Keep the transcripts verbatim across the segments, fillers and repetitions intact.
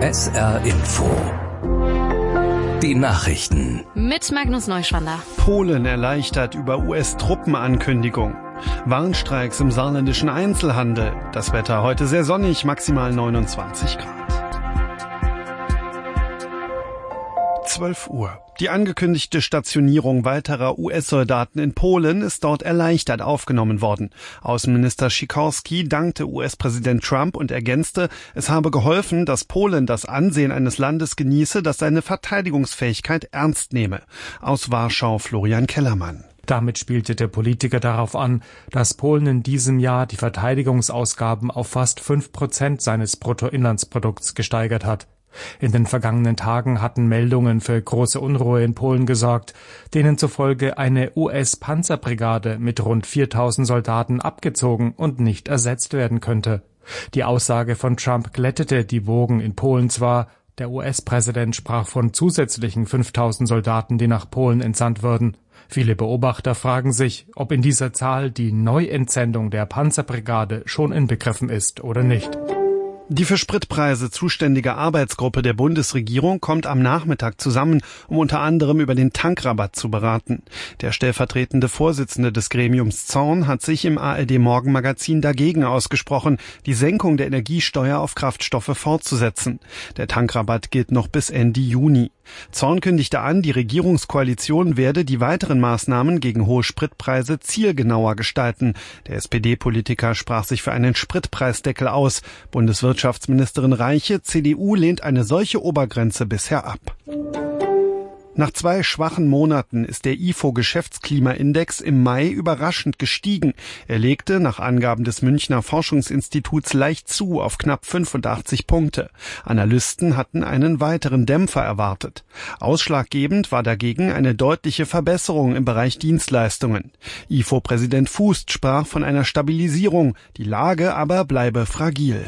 S R Info. Die Nachrichten. Mit Magnus Neuschwander. Polen erleichtert über U S-Truppenankündigung. Warnstreiks im saarländischen Einzelhandel. Das Wetter heute sehr sonnig, maximal neunundzwanzig Grad. zwölf Uhr. Die angekündigte Stationierung weiterer U S-Soldaten in Polen ist dort erleichtert aufgenommen worden. Außenminister Sikorski dankte U S-Präsident Trump und ergänzte, es habe geholfen, dass Polen das Ansehen eines Landes genieße, das seine Verteidigungsfähigkeit ernst nehme. Aus Warschau Florian Kellermann. Damit spielte der Politiker darauf an, dass Polen in diesem Jahr die Verteidigungsausgaben auf fast fünf Prozent seines Bruttoinlandsprodukts gesteigert hat. In den vergangenen Tagen hatten Meldungen für große Unruhe in Polen gesorgt, denen zufolge eine U S-Panzerbrigade mit rund viertausend Soldaten abgezogen und nicht ersetzt werden könnte. Die Aussage von Trump glättete die Wogen in Polen zwar, der U S-Präsident sprach von zusätzlichen fünftausend Soldaten, die nach Polen entsandt würden. Viele Beobachter fragen sich, ob in dieser Zahl die Neuentsendung der Panzerbrigade schon inbegriffen ist oder nicht. Die für Spritpreise zuständige Arbeitsgruppe der Bundesregierung kommt am Nachmittag zusammen, um unter anderem über den Tankrabatt zu beraten. Der stellvertretende Vorsitzende des Gremiums Zorn hat sich im A R D-Morgenmagazin dagegen ausgesprochen, die Senkung der Energiesteuer auf Kraftstoffe fortzusetzen. Der Tankrabatt gilt noch bis Ende Juni. Zorn kündigte an, die Regierungskoalition werde die weiteren Maßnahmen gegen hohe Spritpreise zielgenauer gestalten. Der S P D-Politiker sprach sich für einen Spritpreisdeckel aus. Bundeswirtschaftsministerin Reiche, C D U, lehnt eine solche Obergrenze bisher ab. Nach zwei schwachen Monaten ist der I F O-Geschäftsklimaindex im Mai überraschend gestiegen. Er legte nach Angaben des Münchner Forschungsinstituts leicht zu auf knapp fünfundachtzig Punkte. Analysten hatten einen weiteren Dämpfer erwartet. Ausschlaggebend war dagegen eine deutliche Verbesserung im Bereich Dienstleistungen. I F O-Präsident Fußt sprach von einer Stabilisierung, die Lage aber bleibe fragil.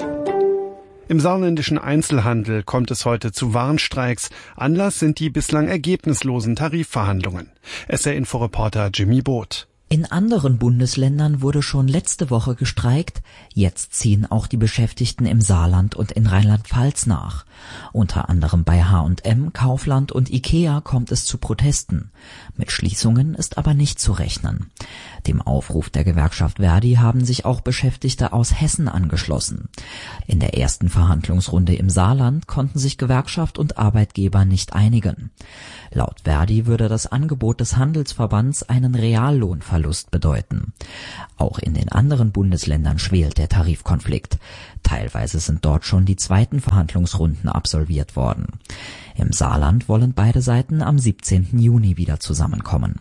Im saarländischen Einzelhandel kommt es heute zu Warnstreiks. Anlass sind die bislang ergebnislosen Tarifverhandlungen. S R-Info-Reporter Jimmy Both. In anderen Bundesländern wurde schon letzte Woche gestreikt. Jetzt ziehen auch die Beschäftigten im Saarland und in Rheinland-Pfalz nach. Unter anderem bei H und M, Kaufland und Ikea kommt es zu Protesten. Mit Schließungen ist aber nicht zu rechnen. Dem Aufruf der Gewerkschaft Verdi haben sich auch Beschäftigte aus Hessen angeschlossen. In der ersten Verhandlungsrunde im Saarland konnten sich Gewerkschaft und Arbeitgeber nicht einigen. Laut Verdi würde das Angebot des Handelsverbands einen Reallohnverlust bedeuten. Auch in den anderen Bundesländern schwelt der Tarifkonflikt. Teilweise sind dort schon die zweiten Verhandlungsrunden absolviert worden. Im Saarland wollen beide Seiten am siebzehnten Juni wieder zusammenkommen.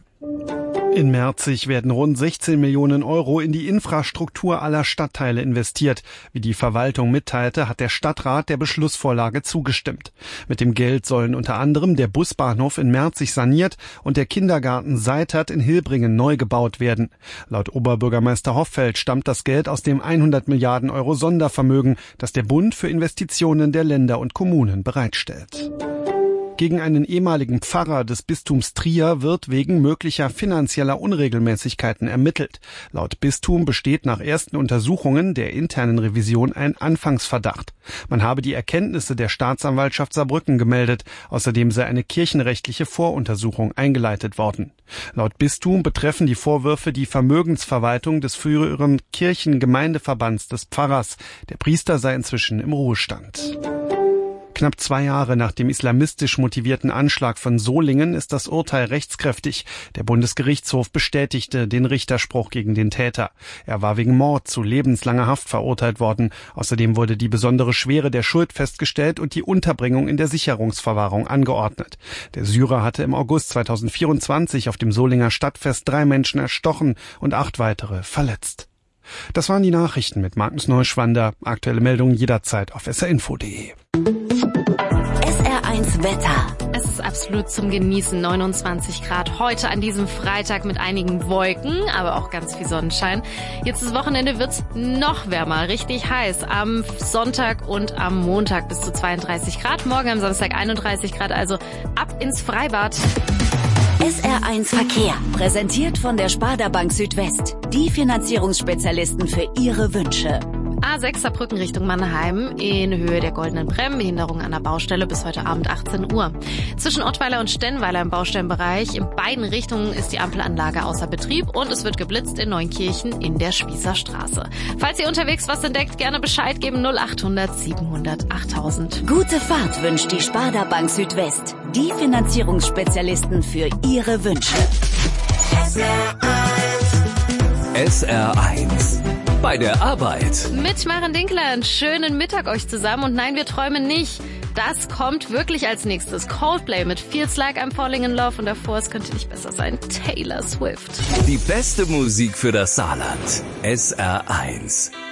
In Merzig werden rund sechzehn Millionen Euro in die Infrastruktur aller Stadtteile investiert. Wie die Verwaltung mitteilte, hat der Stadtrat der Beschlussvorlage zugestimmt. Mit dem Geld sollen unter anderem der Busbahnhof in Merzig saniert und der Kindergarten Seitert in Hilbringen neu gebaut werden. Laut Oberbürgermeister Hoffeld stammt das Geld aus dem hundert Milliarden Euro Sondervermögen, das der Bund für Investitionen der Länder und Kommunen bereitstellt. Gegen einen ehemaligen Pfarrer des Bistums Trier wird wegen möglicher finanzieller Unregelmäßigkeiten ermittelt. Laut Bistum besteht nach ersten Untersuchungen der internen Revision ein Anfangsverdacht. Man habe die Erkenntnisse der Staatsanwaltschaft Saarbrücken gemeldet. Außerdem sei eine kirchenrechtliche Voruntersuchung eingeleitet worden. Laut Bistum betreffen die Vorwürfe die Vermögensverwaltung des früheren Kirchengemeindeverbands des Pfarrers. Der Priester sei inzwischen im Ruhestand. Knapp zwei Jahre nach dem islamistisch motivierten Anschlag von Solingen ist das Urteil rechtskräftig. Der Bundesgerichtshof bestätigte den Richterspruch gegen den Täter. Er war wegen Mord zu lebenslanger Haft verurteilt worden. Außerdem wurde die besondere Schwere der Schuld festgestellt und die Unterbringung in der Sicherungsverwahrung angeordnet. Der Syrer hatte im August zweitausendvierundzwanzig auf dem Solinger Stadtfest drei Menschen erstochen und acht weitere verletzt. Das waren die Nachrichten mit Magnus Neuschwander. Aktuelle Meldungen jederzeit auf s r info punkt d e. S R eins Wetter. Es ist absolut zum Genießen, neunundzwanzig Grad heute an diesem Freitag mit einigen Wolken, aber auch ganz viel Sonnenschein. Jetzt das Wochenende wird's noch wärmer, richtig heiß. Am Sonntag und am Montag bis zu zweiunddreißig Grad, morgen am Samstag einunddreißig Grad, also ab ins Freibad. S R eins Verkehr, präsentiert von der Sparda Bank Südwest. Die Finanzierungsspezialisten für Ihre Wünsche. A sechs Saarbrücken Richtung Mannheim in Höhe der Goldenen Brem, Behinderung an der Baustelle bis heute Abend achtzehn Uhr. Zwischen Ottweiler und Stennweiler im Baustellenbereich in beiden Richtungen ist die Ampelanlage außer Betrieb und es wird geblitzt in Neunkirchen in der Spießer Straße. Falls ihr unterwegs was entdeckt, gerne Bescheid geben null achthundert siebenhundert achttausend. Gute Fahrt wünscht die Sparda Bank Südwest. Die Finanzierungsspezialisten für Ihre Wünsche. S R eins. Bei der Arbeit. Mit Maren Dinkler, einen schönen Mittag euch zusammen. Und nein, wir träumen nicht. Das kommt wirklich als nächstes. Coldplay mit Feels Like I'm Falling in Love. Und davor, es könnte nicht besser sein, Taylor Swift. Die beste Musik für das Saarland. S R eins.